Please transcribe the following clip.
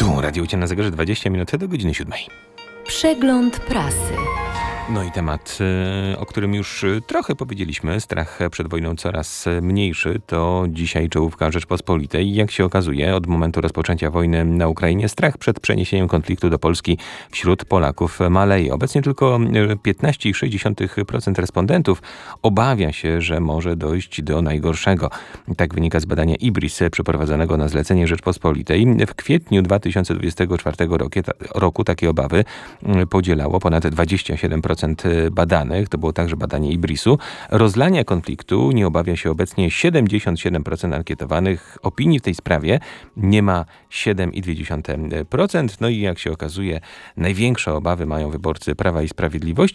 Tu Radio Cię na zegarze 20 minut do godziny 7. Przegląd prasy. No i temat, o którym już trochę powiedzieliśmy, strach przed wojną coraz mniejszy, to dzisiaj czołówka Rzeczpospolitej. Jak się okazuje, od momentu rozpoczęcia wojny na Ukrainie strach przed przeniesieniem konfliktu do Polski wśród Polaków maleje. Obecnie tylko 15,6% respondentów obawia się, że może dojść do najgorszego. Tak wynika z badania IBRIS przeprowadzonego na zlecenie Rzeczpospolitej. W kwietniu 2024 roku takie obawy podzielało ponad 27% badanych, to było także badanie IBRIS-u. Rozlania konfliktu nie obawia się obecnie 77% ankietowanych. Opinii w tej sprawie nie ma 7,2%. No i jak się okazuje, największe obawy mają wyborcy Prawa i Sprawiedliwości.